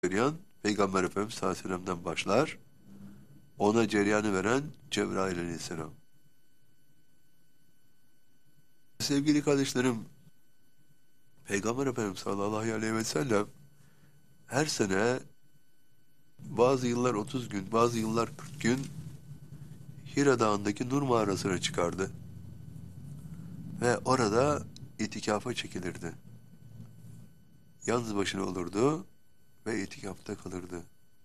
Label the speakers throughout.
Speaker 1: cereyan Peygamber Efendimiz sallallahu aleyhi ve sellem'den başlar. Ona cereyanı veren Cebrail aleyhisselam. Sevgili kardeşlerim, Peygamber Efendimiz sallallahu aleyhi ve sellem her sene bazı yıllar 30 gün, bazı yıllar 40 gün Hira Dağı'ndaki Nur mağarasına çıkardı. Ve orada itikafa çekilirdi. Yalnız başına olurdu ve itikafta kalırdı.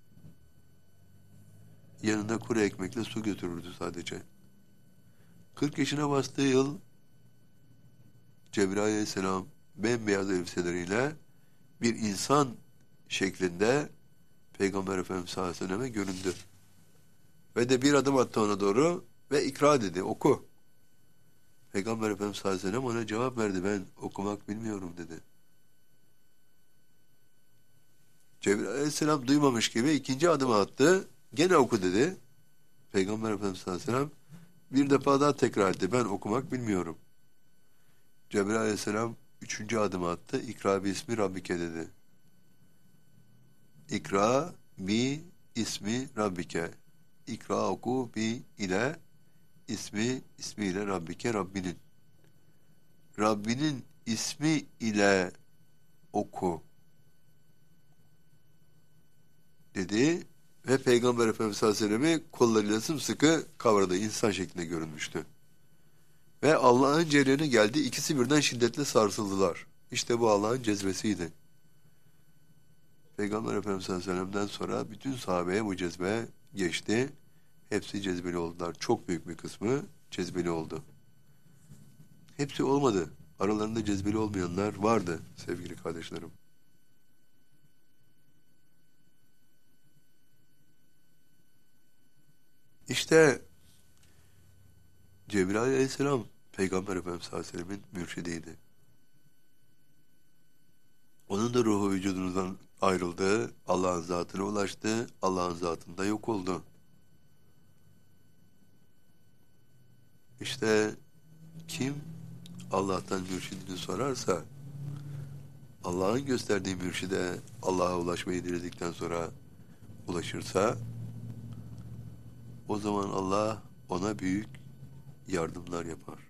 Speaker 1: Yanında kuru ekmekle su götürürdü sadece. 40 yaşına bastığı yıl Cebrail aleyhisselam bembeyaz elbiseleriyle bir insan şeklinde Peygamber Efendimiz sallallahu aleyhi ve selleme göründü. Ve de bir adım attı ona doğru ve ikra dedi, oku. Peygamber Efendimiz sallallahu aleyhi ve sellem ona cevap verdi, ben okumak bilmiyorum dedi. Cebrail aleyhisselam duymamış gibi ikinci adımı attı, gene oku dedi. Peygamber Efendimiz sallallahu aleyhi ve sellem bir defa daha tekrar etti, ben okumak bilmiyorum. Cebrail aleyhisselam üçüncü adımı attı, ikra bi ismi Rabbike dedi. İkra bi ismi Rabbike. İkra oku bi ile ismiyle Rabbike, Rabbinin. Rabbinin ismi ile oku dedi ve Peygamber Efendimiz sallallahu aleyhi ve sellem'i kollarıyla sımsıkı kavradı, insan şeklinde görünmüştü. Ve Allah'ın cereyanı geldi, ikisi birden şiddetle sarsıldılar. İşte bu Allah'ın cezbesiydi. Peygamber Efendimiz sallallahu aleyhi ve sellem'den sonra bütün sahabeye bu cezbe geçti. Hepsi cezbeli oldular. Çok büyük bir kısmı cezbeli oldu. Hepsi olmadı. Aralarında cezbeli olmayanlar vardı sevgili kardeşlerim. İşte Cebrail aleyhisselam Peygamber Efendimiz sallallahu aleyhi ve sellem'in mürşidiydi. Onun da ruhu vücudundan ayrıldı, Allah'ın zatına ulaştı, Allah'ın zatında yok oldu. İşte kim Allah'tan mürşidini sorarsa, Allah'ın gösterdiği mürşide Allah'a ulaşmayı diledikten sonra ulaşırsa, o zaman Allah ona büyük yardımlar yapar.